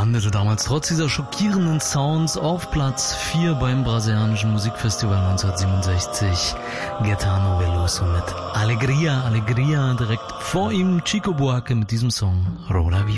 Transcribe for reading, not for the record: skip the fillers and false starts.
landete damals trotz dieser schockierenden Sounds auf Platz 4 beim brasilianischen Musikfestival 1967. Gaetano Veloso mit Alegria, Alegria, direkt vor ihm Chico Buarque mit diesem Song Rola Vida.